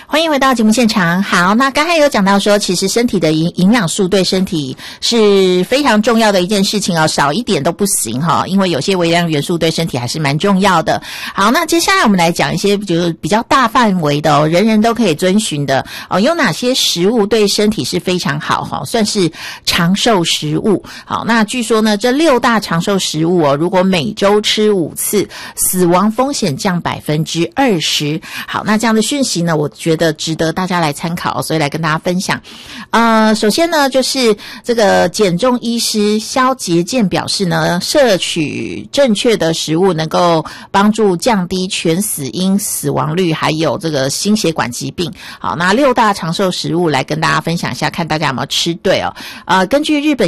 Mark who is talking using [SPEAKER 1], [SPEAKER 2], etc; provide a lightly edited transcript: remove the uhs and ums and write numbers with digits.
[SPEAKER 1] 欢迎回到节目现场。好，那刚才有讲到说，其实身体的营养素对身体是非常重要的一件事情哦，少一点都不行哈，因为有些微量元素对身体还是蛮重要的。好，那接下来我们来讲一些就是比较大范围的哦，人人都可以遵循的哦，有哪些食物对身体是非常好哈，算是长寿食物。好，那据说呢，这6大长寿食物哦，如果每周吃5次，死亡风险降20%。好，那这样的讯息呢，我觉得值得大家来参考，所以来跟大家分享。首先呢，就是这个减重医师萧杰健表示呢，摄取正确的食物能够帮助降低全死因死亡率，还有这个心血管疾病。好，那6大长寿食物来跟大家分享一下，看大家有没有吃对哦。根据日本